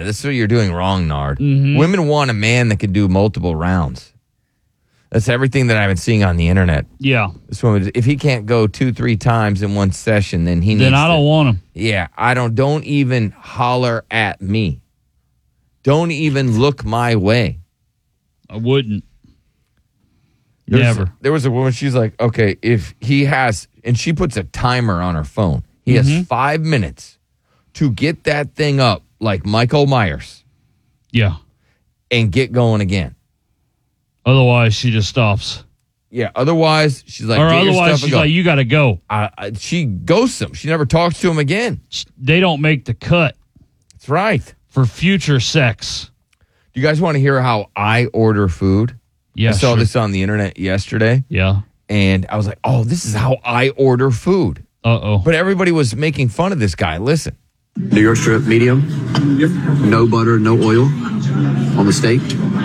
that's what you're doing wrong, Nard. Mm-hmm. Women want a man that can do multiple rounds. That's everything that I've been seeing on the internet. Yeah. This woman, if he can't go 2-3 times in one session, then he needs. Then I don't want him. Yeah, I don't. Don't even holler at me. Don't even look my way. I wouldn't. Never. There was a woman. She's like, okay, if he has, and she puts a timer on her phone. He has 5 minutes to get that thing up like Michael Myers. Yeah. And get going again. Otherwise, she just stops. Yeah. Otherwise, she's like, or otherwise, she's like, you got to go. She ghosts him. She never talks to him again. They don't make the cut. That's right. For future sex. Do you guys want to hear how I order food? Yeah. I saw this on the internet yesterday. Yeah. And I was like, oh, this is how I order food. Uh-oh. But everybody was making fun of this guy. Listen. New York strip, medium. Yep. No butter, no oil on the steak.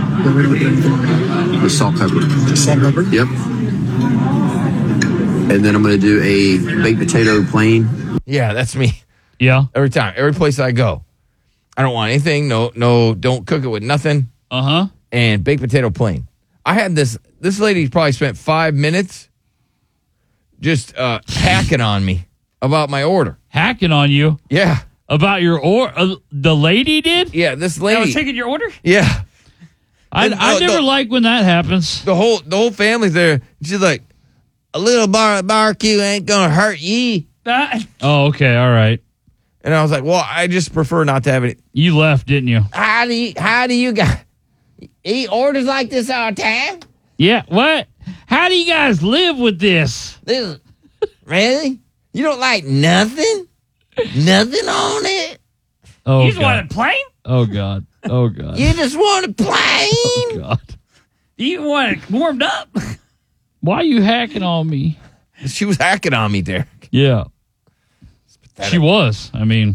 With salt, pepper. Salt, pepper? Yep. And then I'm going to do a baked potato plain. Yeah, that's me. Yeah. Every time. Every place I go. I don't want anything. No, don't cook it with nothing. Uh-huh. And baked potato plain. I had this lady probably spent 5 minutes just hacking on me about my order. Hacking on you? Yeah. About your order? The lady did? Yeah, this lady. I was taking your order? Yeah. I never like when that happens. The whole family's there. She's like, a little barbecue ain't going to hurt ye. Oh, okay. All right. And I was like, well, I just prefer not to have any. You left, didn't you? How do you guys eat orders like this all the time? Yeah. What? How do you guys live with this? Really? You don't like nothing? Nothing on it? Oh, You just God. want it plain? Oh, God. Oh, God. You just want it plain? Oh, God. You want it warmed up? Why are you hacking on me? She was hacking on me, Derek. Yeah. She was. I mean.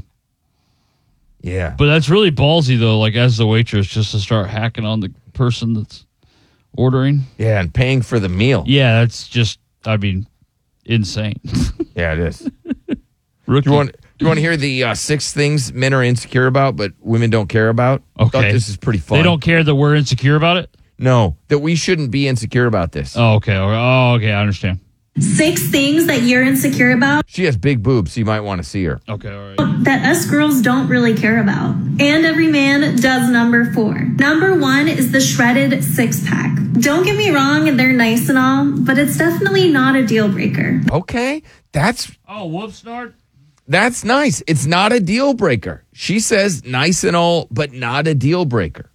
Yeah. But that's really ballsy, though, like as the waitress, just to start hacking on the person that's ordering. Yeah, and paying for the meal. Yeah, that's just, I mean, insane. Yeah, it is. Rookie. Do you want to hear the 6 things men are insecure about but women don't care about? I thought this is pretty fun. They don't care that we're insecure about it? No, that we shouldn't be insecure about this. Oh, okay. Oh, okay. I understand. 6 things that you're insecure about. She has big boobs, so you might want to see her. Okay, all right. That us girls don't really care about. And every man does number 4. Number 1 is the shredded 6-pack. Don't get me wrong, they're nice and all, but it's definitely not a deal breaker. Okay, that's... Oh, whoops, Nard. That's nice. It's not a deal breaker. She says nice and all, but not a deal breaker.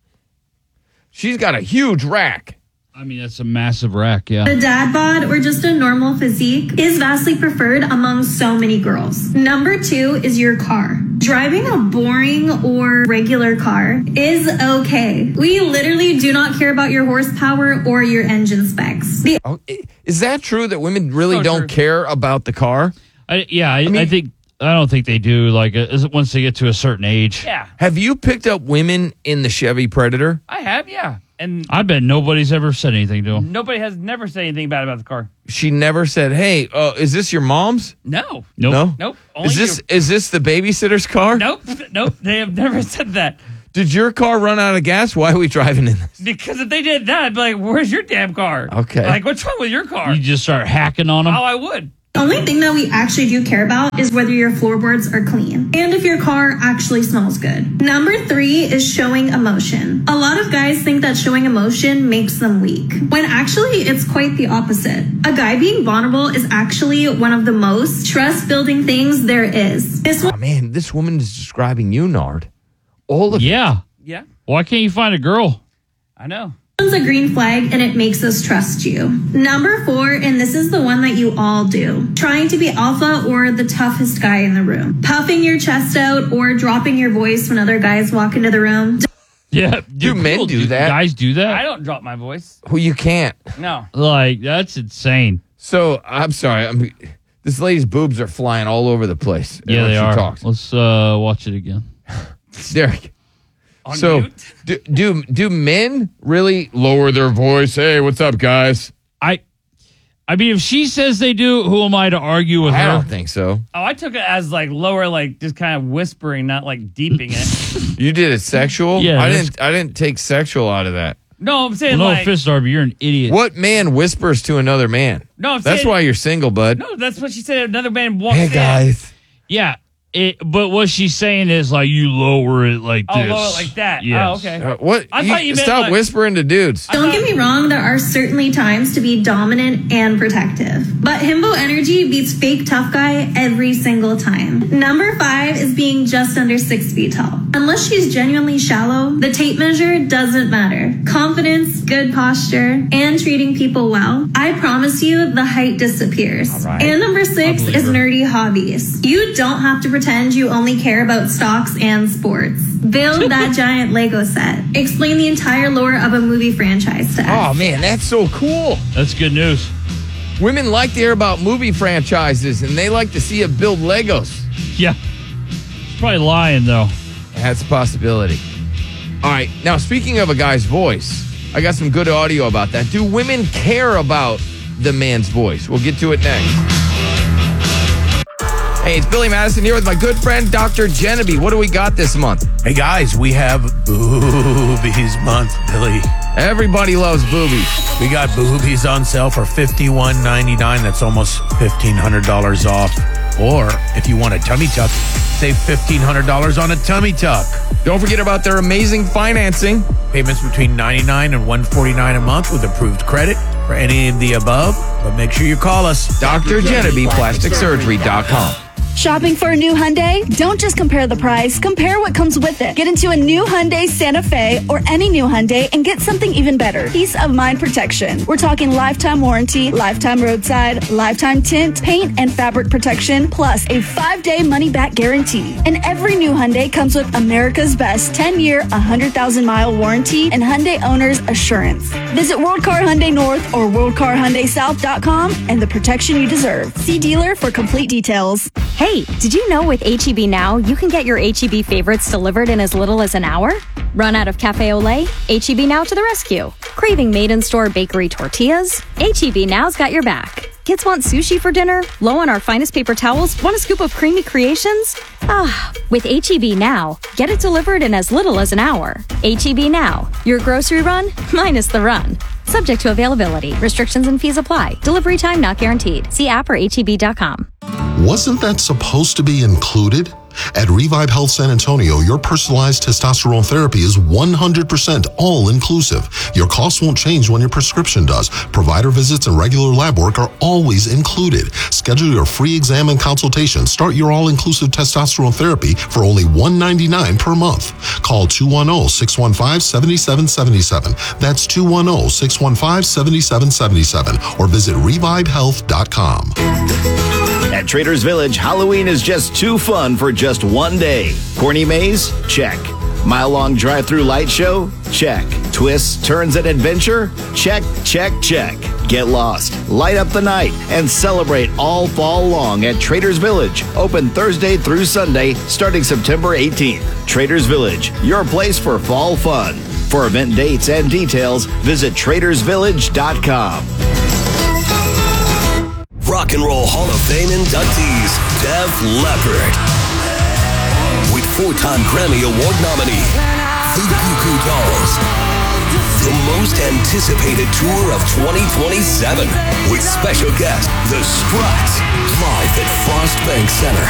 She's got a huge rack. I mean, that's a massive rack, yeah. A dad bod or just a normal physique is vastly preferred among so many girls. Number 2 is your car. Driving a boring or regular car is okay. We literally do not care about your horsepower or your engine specs. Is that true that women really don't care about the car? I don't think they do. Like, once they get to a certain age. Yeah. Have you picked up women in the Chevy Predator? I have, yeah. And I bet nobody's ever said anything to them. nobody has never said anything bad about the car. She never said, "Hey, is this your mom's?" No. Nope. No. Nope. Is this the babysitter's car? Nope. Nope. They have never said that. Did your car run out of gas? Why are we driving in this? Because if they did that, I'd be like, where's your damn car? Okay. Like, what's wrong with your car? You just start hacking on them. Oh, I would. The only thing that we actually do care about is whether your floorboards are clean and if your car actually smells good. Number 3 is showing emotion. A lot of guys think that showing emotion makes them weak, when actually it's quite the opposite. A guy being vulnerable is actually one of the most trust-building things there is. Oh man, this woman is describing you, Nard. All of Yeah. Yeah. Why can't you find a girl? I know. It's a green flag and it makes us trust you. Number 4, and this is the one that you all do, trying to be alpha or the toughest guy in the room. Puffing your chest out or dropping your voice when other guys walk into the room. Yeah. Do men do that? Guys do that? I don't drop my voice. Well, you can't. No. Like, that's insane. So I'm sorry. This lady's boobs are flying all over the place. Yeah, when they she are. Talks. Let's watch it again. Derek. On So mute? do men really lower their voice? Hey, what's up, guys? I mean, if she says they do, who am I to argue with I her? don't think so. Oh, I took it as like lower, like just kind of whispering, not like deeping it. You did it sexual? Yeah, I that's- didn't take sexual out of that. No, I'm saying Well, no like offense, Darby, you're an idiot. What man whispers to another man? No, I'm That's saying, why you're single, bud. No, that's what she said. Another man walks Hey in. guys. Yeah, but what she's saying is like you lower it like Oh, this. lower it like that. Yes. Oh, okay. What? I thought you meant stop like- whispering to dudes. Don't get me wrong, there are certainly times to be dominant and protective. But himbo energy beats fake tough guy every single time. Number 5 is being just under 6 feet tall. Unless she's genuinely shallow, the tape measure doesn't matter. Confidence, good posture, and treating people well. I promise you, the height disappears. All right. And number 6 is nerdy hobbies. You don't have to pretend you only care about stocks and sports. Build that giant Lego set. Explain the entire lore of a movie franchise to us. Oh man, that's so cool. That's good news. Women like to hear about movie franchises and they like to see it build Legos. Yeah. She's probably lying, though. That's a possibility. All right, now speaking of a guy's voice, I got some good audio about that. Do women care about the man's voice? We'll get to it next. Hey, it's Billy Madison here with my good friend, Dr. Genevieve. What do we got this month? Hey guys, we have Boobies Month, Billy. Everybody loves boobies. We got boobies on sale for $51.99. That's almost $1,500 off. Or if you want a tummy tuck, save $1,500 on a tummy tuck. Don't forget about their amazing financing. Payments between $99 and $149 a month with approved credit for any of the above. But make sure you call us. Dr. Genevieve, PlasticSurgery.com. Shopping for a new Hyundai? Don't just compare the price, compare what comes with it. Get into a new Hyundai Santa Fe or any new Hyundai and get something even better. Peace of mind protection. We're talking lifetime warranty, lifetime roadside, lifetime tint, paint, and fabric protection, plus a 5-day money-back guarantee. And every new Hyundai comes with America's best 10-year, 100,000-mile warranty and Hyundai Owner's Assurance. Visit World Car Hyundai North or WorldCarHyundaiSouth.com and the protection you deserve. See dealer for complete details. Hey, did you know with HEB Now, you can get your HEB favorites delivered in as little as an hour? Run out of Cafe Olay? HEB Now to the rescue. Craving made-in-store bakery tortillas? HEB Now's got your back. Kids want sushi for dinner? Low on our finest paper towels? Want a scoop of creamy creations? With HEB Now, get it delivered in as little as an hour. HEB Now, your grocery run minus the run. Subject to availability. Restrictions and fees apply. Delivery time not guaranteed. See app or HEB.com. Wasn't that supposed to be included? At Revive Health San Antonio, your personalized testosterone therapy is 100% all-inclusive. Your costs won't change when your prescription does. Provider visits and regular lab work are always included. Schedule your free exam and consultation. Start your all-inclusive testosterone therapy for only $199 per month. Call 210-615-7777. That's 210-615-7777. Or visit revivehealth.com. At Traders Village, Halloween is just too fun for just one day. Corny maze? Check. Mile-long drive-through light show? Check. Twists, turns, and adventure? Check, check, check. Get lost, light up the night, and celebrate all fall long at Traders Village. Open Thursday through Sunday, starting September 18th. Traders Village, your place for fall fun. For event dates and details, visit tradersvillage.com. Rock and Roll Hall of Fame inductees, Def Leppard. With 4-time Grammy Award nominee, the Goo Goo Dolls. The most anticipated tour of 2027 with special guest, The Struts, live at Frost Bank Center,